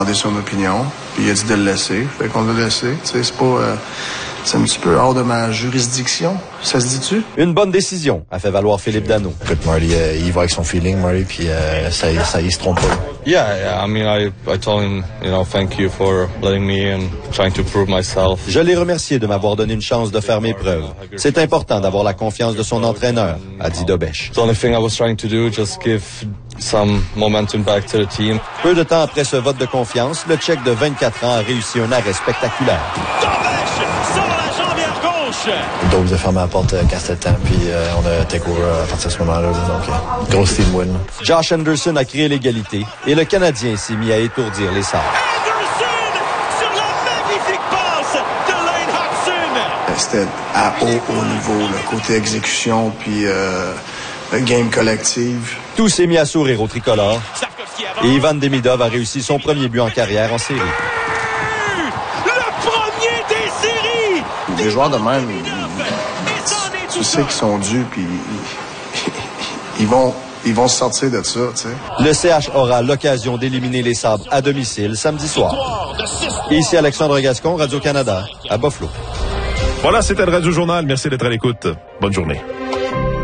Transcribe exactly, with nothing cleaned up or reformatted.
demandé son opinion, puis il a dit de le laisser. Fait qu'on l'a laissé. Tu sais, c'est pas... Euh, c'est un petit peu hors de ma juridiction. Ça se dit-tu? Une bonne décision, a fait valoir Philippe Danault. Écoute, Marty, euh, il va avec son feeling, Marty, puis euh, ça, ça, il se trompe pas. Yeah, yeah, I mean, I, I told him, you know, thank you for letting me and trying to prove myself. Je l'ai remercié de m'avoir donné une chance de faire mes preuves. C'est important d'avoir la confiance de son entraîneur, a dit Dobèche. The only thing I was trying to do, just give some momentum back to the team. Peu de temps après ce vote de confiance, le Tchèque de vingt-quatre ans a réussi un arrêt spectaculaire. Dobbs a fermé la porte euh, quand c'était le temps, puis euh, on a take over à partir de ce moment-là. Donc, euh, grosse team win. Josh Anderson a créé l'égalité et le Canadien s'est mis à étourdir les Sabres. Anderson sur la magnifique passe de Lane Hutson. C'était à haut, haut niveau, le côté exécution, puis euh, le game collective. Tout s'est mis à sourire au tricolore et Ivan Demidov a réussi son premier but en carrière en série. Des joueurs de même, ils, tu sais qu'ils sont dus, puis ils, ils, vont, ils vont se sortir de ça, tu sais. Le C H aura l'occasion d'éliminer les Sabres à domicile samedi soir. Ici Alexandre Gascon, Radio-Canada, à Buffalo. Voilà, c'était le Radio Journal. Merci d'être à l'écoute. Bonne journée.